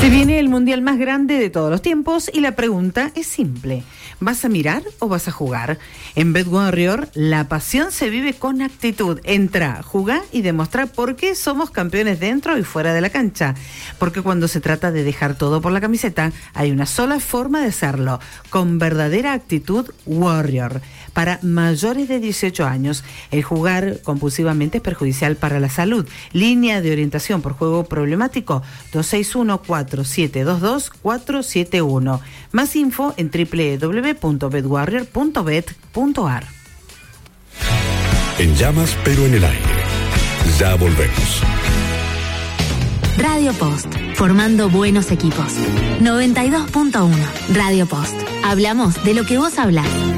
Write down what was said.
Se viene el mundial más grande de todos los tiempos y la pregunta es simple. ¿Vas a mirar o vas a jugar? En BetWarrior, la pasión se vive con actitud. Entra, jugá y demostrá por qué somos campeones dentro y fuera de la cancha. Porque cuando se trata de dejar todo por la camiseta, hay una sola forma de hacerlo, con verdadera actitud Warrior. Para mayores de 18 años, el jugar compulsivamente es perjudicial para la salud. Línea de orientación por juego problemático 261-4722-471. Más info en www.betwarrior.bet.ar. En llamas pero en el aire. Ya volvemos. Radio Post, formando buenos equipos. 92.1 Radio Post. Hablamos de lo que vos hablás.